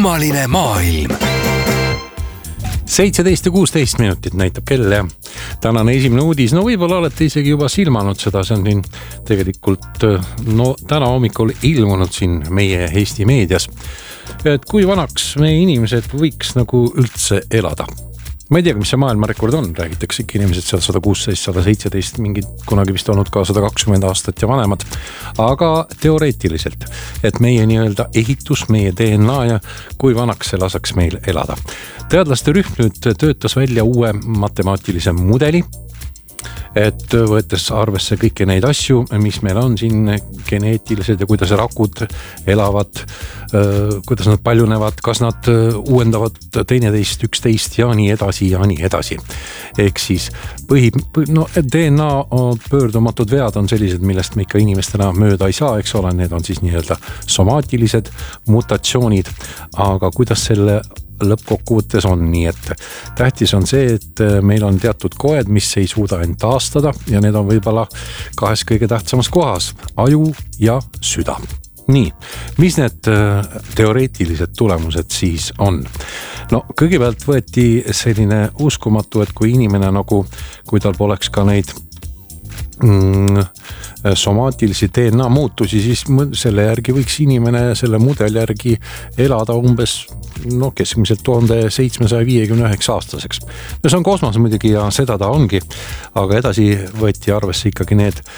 kummaline maailm. 17:16 näitab kell ja tänane esimene uudis. No võib-olla olete isegi juba silmanud seda, see on siin tegelikult täna hommikul ilmunud siin meie Eesti meedias. Et kui vanaks meie inimesed võiks nagu üldse elada. Ma ei tea, mis see maailmarekord on, räägitakse ikka inimesed seal 116, 117, mingid kunagi vist olnud ka 120 aastat ja vanemad. Aga teoreetiliselt, et meie nii-öelda ehitus, meie DNA ja kui vanaks see lasaks meil elada. Teadlaste rühm nüüd töötas välja uue matemaatilise mudeli, et võetes arvesse kõiki neid asju, mis meil on siin geneetilised ja kuidas rakud elavad, kuidas nad paljunevad, kas nad uuendavad teineteist, üksteist ja nii edasi ja nii edasi. Ehk siis DNA pöördumatud vead on sellised, millest me ikka inimestena mööda ei saa, eks ole, need on siis nii-öelda somaatilised mutatsioonid, aga kuidas selle lõppkokkuvõttes on nii, et tähtis on see, et meil on teatud koed, mis ei suuda end taastada ja need on võib-olla kahes kõige tähtsamas kohas, aju ja süda. Nii, mis need teoreetilised tulemused siis on? No kõigepealt võeti selline uskumatu, et kui inimene nagu, kui tal poleks ka neid somaatilisi DNA muutusi, siis selle järgi võiks inimene selle mudeli järgi elada umbes keskmiselt 1759 aastaseks. No see on kosmos muidugi ja seda ta ongi, aga edasi võeti arvesse ikkagi need